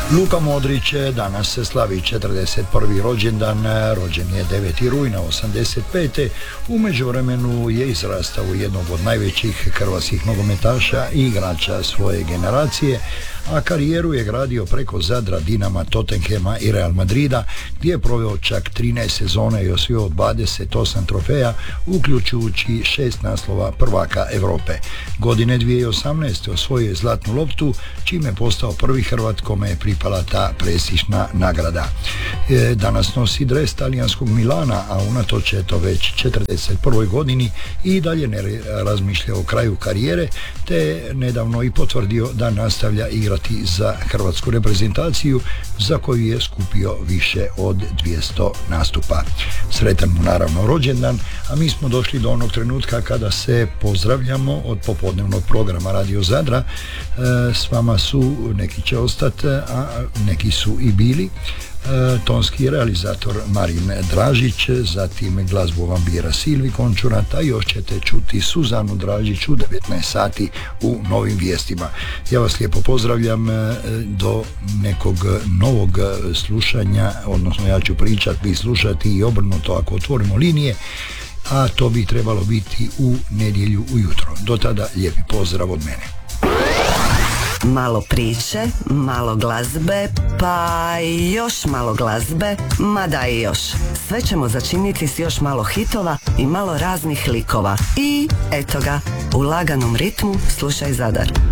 Luka Modrić danas se slavi 41. rođendan, rođen je 9. rujna 85. U međuvremenu je izrastao u jednog od najvećih hrvatskih nogometaša i igrača svoje generacije, a karijeru je gradio preko Zadra, Dinama, Tottenhema i Real Madrida, gdje je proveo čak 13 sezona i osvojio 28 trofeja, uključujući 6 naslova prvaka Europe. Godine 2018. osvojio je zlatnu loptu, čime je postao prvi Hrvat kome je pripala ta prestižna nagrada. Danas nosi dres talijanskog Milana, a unatoč je to već 41. godini i dalje ne razmišlja o kraju karijere, te nedavno i potvrdio da nastavlja igrati za hrvatsku reprezentaciju, za koju je skupio više od 200 nastupa. Sretan mu naravno rođendan, a mi smo došli do onog trenutka kada se pozdravljamo od popodnevnog programa Radio Zadra. S vama su, neki će ostati, a neki su i bili, tonski realizator Marin Dražić, zatim glazbu vambira Silvi Končurat, a još ćete čuti Suzanu Dražić u 19 sati u Novim vijestima. Ja vas lijepo pozdravljam do nekog novog slušanja, odnosno ja ću pričati, vi slušati i obrnuto ako otvorimo linije, a to bi trebalo biti u nedjelju ujutro. Do tada lijepi pozdrav od mene. Malo priče, malo glazbe, pa još malo glazbe, mada i još. Sve ćemo začiniti s još malo hitova i malo raznih likova. I eto ga, u laganom ritmu slušaj Zadar.